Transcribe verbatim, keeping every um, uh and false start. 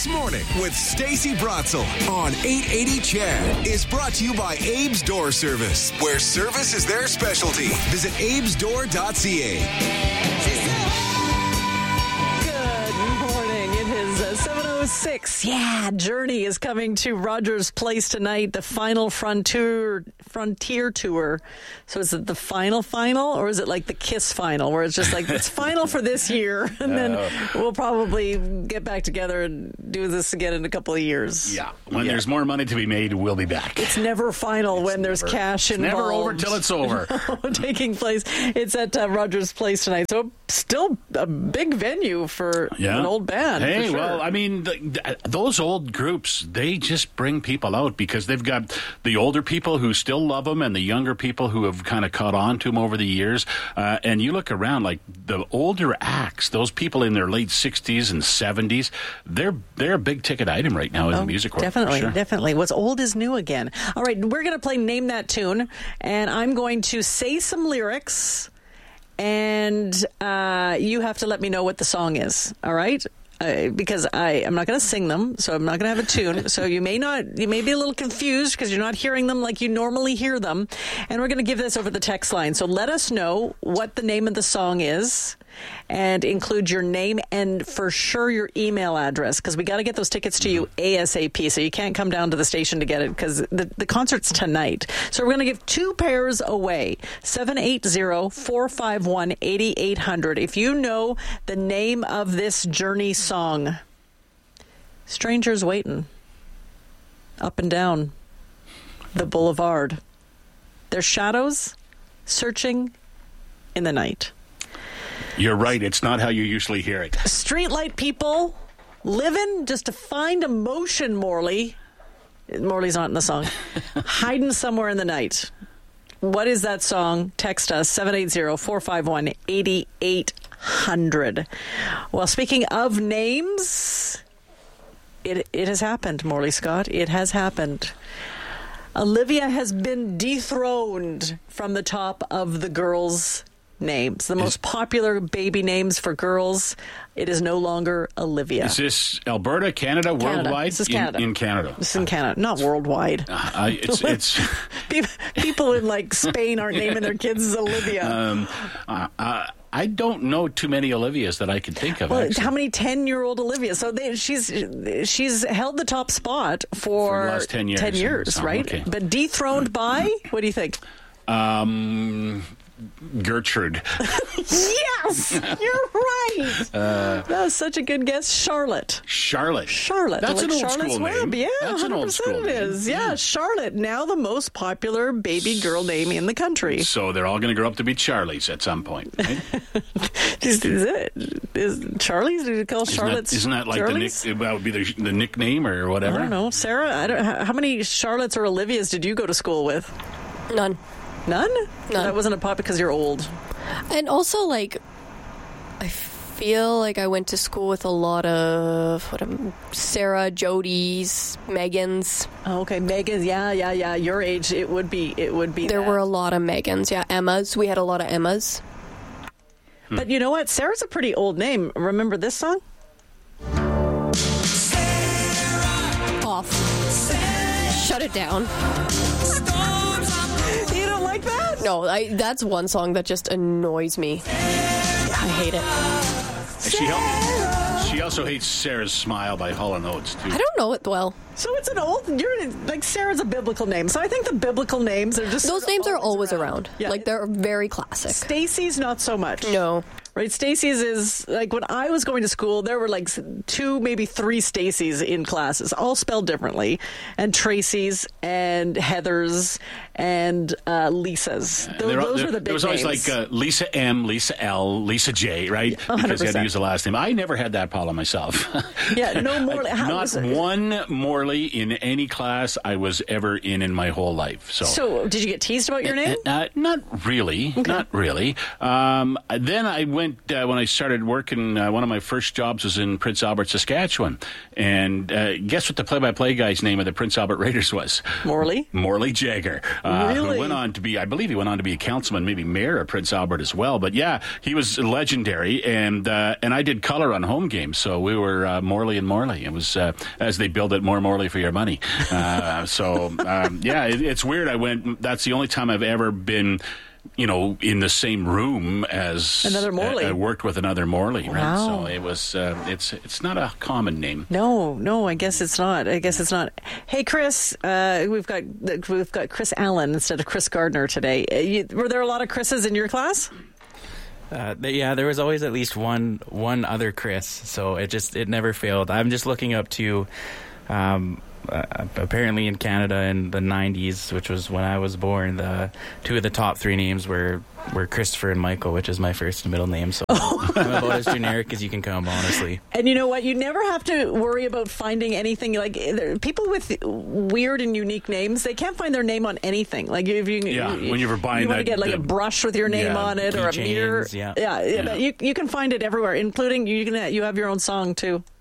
This Morning with Stacey Brotzel on eight eighty C H E D is brought to you by Abe's Door Service, where service is their specialty. Visit abes door dot c a. Good morning. It is uh, seven oh six. Yeah, Journey is coming to Rogers Place tonight, the final Frontier Frontier Tour. So is it the final final, or is it like the Kiss final, where it's just like, it's final for this year, and then we'll probably get back together and do this again in a couple of years? Yeah. When yeah. there's more money to be made, we'll be back. It's never final it's when never, there's cash it's involved. Never over till it's over. Taking place. It's at uh, Rogers Place tonight. So still a big venue for yeah. an old band. Hey, for sure. well, I mean, the, the, those old groups, they just bring people out because they've got the older people who still love them and the younger people who have kind of caught on to them over the years. Uh, and you look around, like the older acts, those people in their late sixties and seventies, they're they're a big ticket item right now in oh, the music world. Definitely, sure. definitely. What's old is new again. All right, we're going to play Name That Tune, and I'm going to say some lyrics, and uh, you have to let me know what the song is. All right? Uh, because I am not going to sing them, so I'm not going to have a tune. So you may not, you may be a little confused because you're not hearing them like you normally hear them. And we're going to give this over the text line. So let us know what the name of the song is, and include your name and for sure your email address, because we got to get those tickets to you ASAP. So you can't come down to the station to get it because the, the concert's tonight. So we're going to give two pairs away. seven eight zero, four five one, eight eight zero zero. If you know the name of this Journey song, Strangers Waiting, Up and Down the Boulevard, Their Shadows Searching in the Night. You're right. It's not how you usually hear it. Streetlight people living just to find emotion, Morley. Morley's not in the song. Hiding somewhere in the night. What is that song? Text us, seven eight zero, four five one, eight eight zero zero. Well, speaking of names, it it has happened, Morley Scott. It has happened. Olivia has been dethroned from the top of the girls' names. The most popular baby names for girls. It is no longer Olivia. Is this Alberta, Canada, Canada. worldwide? This is Canada. In, in Canada. This is in Canada, not worldwide. Uh, I, it's, it's People in like Spain aren't naming their kids as Olivia. Um, uh, uh, I don't know too many Olivias that I could think of. Well, actually. how many ten-year-old Olivias? So they, she's she's held the top spot for, for the last ten years. Ten years, so, right? Okay. But dethroned by, what do you think? Um, Gertrude. Yes, you're right. Uh, that was such a good guess. Charlotte. Charlotte. Charlotte. That's like an old Charlotte's school Web. name. Yeah, That's an old school it is. name. Yeah, Yeah. Charlotte. Now the most popular baby girl name in the country. So they're all going to grow up to be Charlies at some point, right? is, is it? Is Charlie's? Do you call Charlotte's? Isn't that, isn't that like Charlie's? the nick, that would be the, the nickname or whatever? I don't know. Sarah, I don't, how many Charlottes or Olivias did you go to school with? None. None? None. That wasn't a pop because you're old. And also, like, I feel like I went to school with a lot of what am, Sarah, Jody's, Megans. Oh, okay, Megan. Yeah, yeah, yeah. Your age, it would be. It would be. There that. were a lot of Megans. Yeah, Emmas. We had a lot of Emmas. But you know what? Sarah's a pretty old name. Remember this song? Off. Shut it down. You don't like that? No, I, that's one song that just annoys me. I hate it. She, al- she also hates Sarah's Smile by Hall and Oates, too. I don't know it well. So it's an old. You're like Sarah's a biblical name. So I think the biblical names are just Those names are always around. around. Yeah. Like, they're very classic. Stacy's not so much. No. Right, Stacy's is, like, when I was going to school, there were, like, two, maybe three Stacy's in classes, all spelled differently, and Tracy's, and Heather's, and uh, Lisa's. Th- They're all- those there- were the big There was always names. like uh, Lisa M, Lisa L, Lisa J, right? one hundred Because you had to percent. use the last name. I never had that problem myself. Yeah, no Morley. How Not was it? one Morley in any class I was ever in in my whole life. So, So, did you get teased about your name? Uh, not really, not really. Um, then I went went uh, when I started working. Uh, one of my first jobs was in Prince Albert, Saskatchewan, and uh, guess what the play-by-play guy's name of the Prince Albert Raiders was? Morley. Morley Jagger. Uh, Really? Who went on to be, I believe, he went on to be a councilman, maybe mayor of Prince Albert as well. But yeah, he was legendary, and uh, and I did color on home games, so we were uh, Morley and Morley. It was uh, as they build it, more Morley for your money. Uh, so um, yeah, it, it's weird. I went. That's the only time I've ever been, you know, in the same room as Another Morley. I, I worked with another Morley, right? Wow. So it was. Uh, it's it's not a common name. No, no, I guess it's not. I guess it's not. Hey, Chris, uh, we've got we've got Chris Allen instead of Chris Gardner today. Uh, you, were there a lot of Chris's in your class? Uh, th- yeah, there was always at least one one other Chris, so it just it never failed. I'm just looking up to. Um, Uh, apparently in Canada in the nineties, which was when I was born, the two of the top three names were, were Christopher and Michael, which is my first and middle name. So I'm about as generic as you can come, honestly. And you know what? You never have to worry about finding anything. Like there- people with weird and unique names, they can't find their name on anything. Like if you, Yeah, you, when you were buying you want to that- get like the- a brush with your name Yeah, on it or a keychains, mirror. yeah. yeah, yeah, Yeah. but You you can find it everywhere, including you can you have your own song too.